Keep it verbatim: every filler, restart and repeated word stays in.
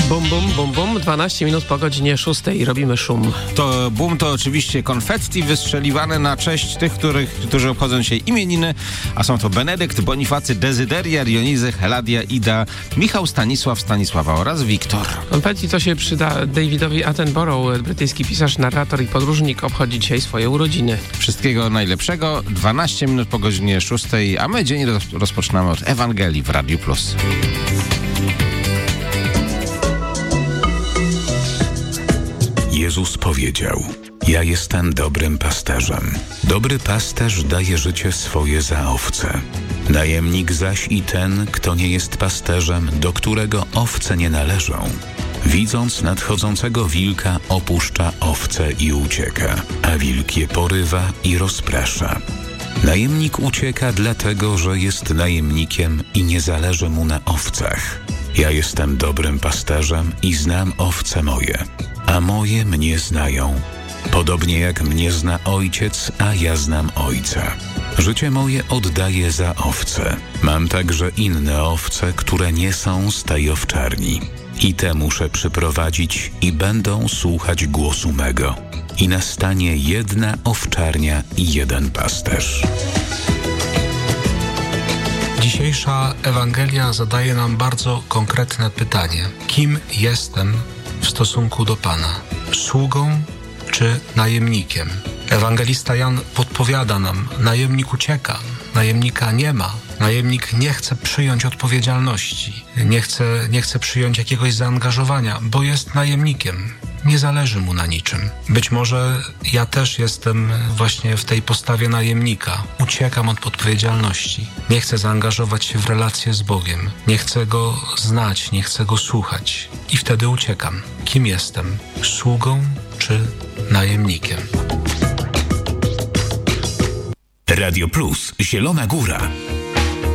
Bum, bum, bum, bum. dwanaście minut po godzinie szóstej. Robimy szum. To boom to oczywiście konfetti wystrzeliwane na cześć tych, których, którzy obchodzą się imieniny, a są to Benedykt, Bonifacy, Dezyderia, Dionizy, Heladia, Ida, Michał, Stanisław, Stanisława oraz Wiktor. Konfetti to się przyda Davidowi Attenborough. Brytyjski pisarz, narrator i podróżnik obchodzi dzisiaj swoje urodziny. Wszystkiego najlepszego. dwanaście minut po godzinie szóstej, a my dzień roz, rozpoczynamy od Ewangelii w Radiu Plus. Jezus powiedział: ja jestem dobrym pasterzem. Dobry pasterz daje życie swoje za owce. Najemnik zaś i ten, kto nie jest pasterzem, do którego owce nie należą, widząc nadchodzącego wilka, opuszcza owce i ucieka, a wilk je porywa i rozprasza. Najemnik ucieka dlatego, że jest najemnikiem i nie zależy mu na owcach. Ja jestem dobrym pasterzem i znam owce moje, a moje mnie znają, podobnie jak mnie zna Ojciec, a ja znam Ojca. Życie moje oddaję za owce. Mam także inne owce, które nie są z tej owczarni. I te muszę przyprowadzić i będą słuchać głosu mego. I nastanie jedna owczarnia i jeden pasterz. Dzisiejsza Ewangelia zadaje nam bardzo konkretne pytanie. Kim jestem w stosunku do Pana? Sługą czy najemnikiem? Ewangelista Jan podpowiada nam, najemnik ucieka, najemnika nie ma. Najemnik nie chce przyjąć odpowiedzialności, nie chce, nie chce przyjąć jakiegoś zaangażowania, bo jest najemnikiem. Nie zależy mu na niczym. Być może ja też jestem właśnie w tej postawie najemnika. Uciekam od odpowiedzialności. Nie chcę zaangażować się w relacje z Bogiem. Nie chcę Go znać, nie chcę Go słuchać. I wtedy uciekam. Kim jestem? Sługą czy najemnikiem? Radio Plus, Zielona Góra.